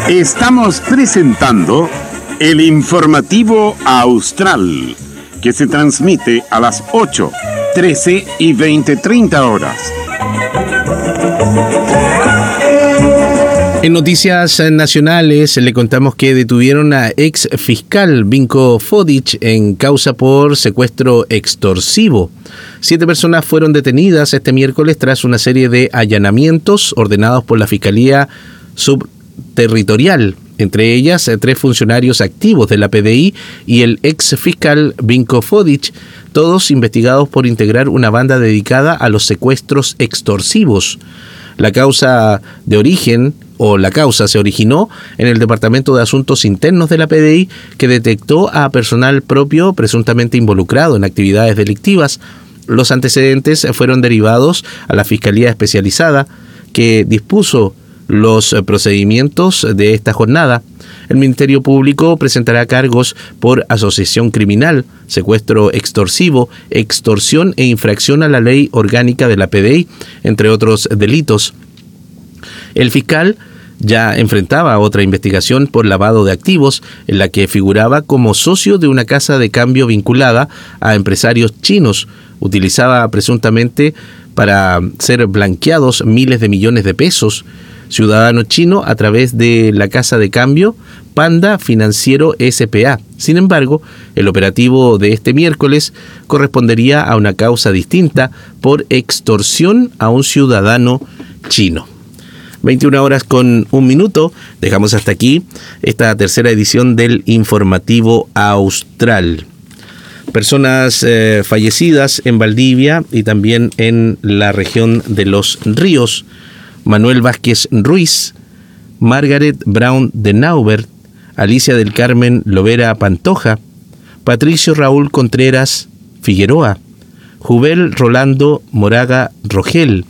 Estamos presentando el informativo Austral, que se transmite a las 8, 13 y 20:30 horas. En noticias nacionales le contamos que detuvieron a ex fiscal Vinko Fodic en causa por secuestro extorsivo. 7 personas fueron detenidas este miércoles tras una serie de allanamientos ordenados por la Fiscalía Subterritorial. Entre ellas, 3 funcionarios activos de la PDI y el ex fiscal Vinko Fodic, todos investigados por integrar una banda dedicada a los secuestros extorsivos. La causa se originó en el Departamento de Asuntos Internos de la PDI, que detectó a personal propio presuntamente involucrado en actividades delictivas. Los antecedentes fueron derivados a la Fiscalía Especializada, que dispuso los procedimientos de esta jornada. El Ministerio Público presentará cargos por asociación criminal, secuestro extorsivo, extorsión e infracción a la ley orgánica de la PDI, entre otros delitos. El fiscal ya enfrentaba otra investigación por lavado de activos, en la que figuraba como socio de una casa de cambio vinculada a empresarios chinos. Utilizaba presuntamente para ser blanqueados miles de millones de pesos. Ciudadano chino a través de la casa de cambio Panda Financiero S.p.A. Sin embargo, el operativo de este miércoles correspondería a una causa distinta por extorsión a un ciudadano chino. 21:01. Dejamos hasta aquí esta tercera edición del informativo Austral. Personas fallecidas en Valdivia y también en la región de Los Ríos. Manuel Vázquez Ruiz, Margaret Brown de Naubert, Alicia del Carmen Lovera Pantoja, Patricio Raúl Contreras Figueroa, Jubel Rolando Moraga Rogel,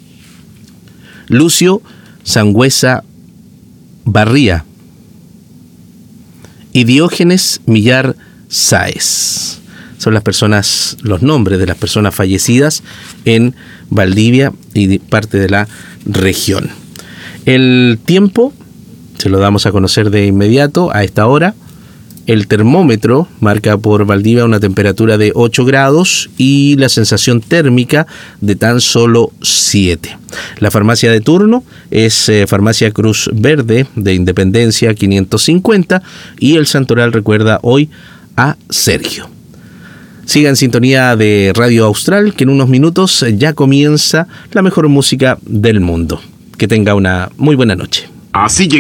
Lucio Sangüesa Barría y Diógenes Millar Sáez. Son los nombres de las personas fallecidas en Valdivia y parte de la región. El tiempo se lo damos a conocer de inmediato a esta hora. El termómetro marca por Valdivia una temperatura de 8 grados y la sensación térmica de tan solo 7. La farmacia de turno es Farmacia Cruz Verde de Independencia 550 y el santoral recuerda hoy a Sergio. Siga en sintonía de Radio Austral, que en unos minutos ya comienza la mejor música del mundo. Que tenga una muy buena noche. Así